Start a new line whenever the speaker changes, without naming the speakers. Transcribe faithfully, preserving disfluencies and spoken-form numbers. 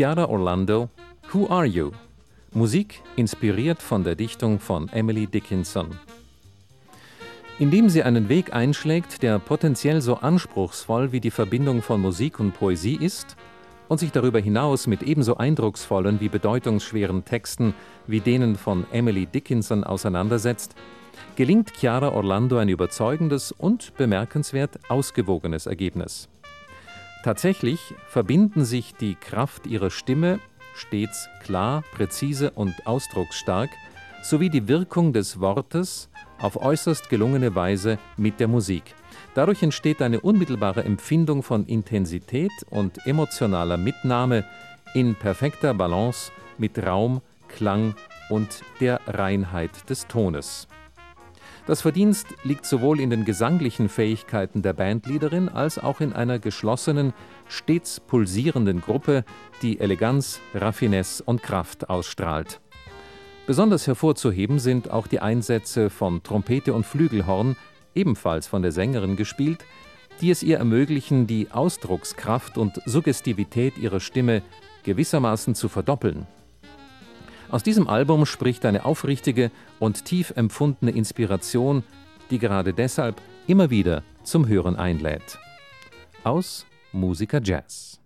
Chiara Orlando, Who Are You? Musik inspiriert von der Dichtung von Emily Dickinson. Indem sie einen Weg einschlägt, der potenziell so anspruchsvoll wie die Verbindung von Musik und Poesie ist und sich darüber hinaus mit ebenso eindrucksvollen wie bedeutungsschweren Texten wie denen von Emily Dickinson auseinandersetzt, gelingt Chiara Orlando ein überzeugendes und bemerkenswert ausgewogenes Ergebnis. Tatsächlich verbinden sich die Kraft ihrer Stimme, stets klar, präzise und ausdrucksstark, sowie die Wirkung des Wortes auf äußerst gelungene Weise mit der Musik. Dadurch entsteht eine unmittelbare Empfindung von Intensität und emotionaler Mitnahme in perfekter Balance mit Raum, Klang und der Reinheit des Tones. Das Verdienst liegt sowohl in den gesanglichen Fähigkeiten der Bandleaderin als auch in einer geschlossenen, stets pulsierenden Gruppe, die Eleganz, Raffinesse und Kraft ausstrahlt. Besonders hervorzuheben sind auch die Einsätze von Trompete und Flügelhorn, ebenfalls von der Sängerin gespielt, die es ihr ermöglichen, die Ausdruckskraft und Suggestivität ihrer Stimme gewissermaßen zu verdoppeln. Aus diesem Album spricht eine aufrichtige und tief empfundene Inspiration, die gerade deshalb immer wieder zum Hören einlädt. Aus Musica Jazz.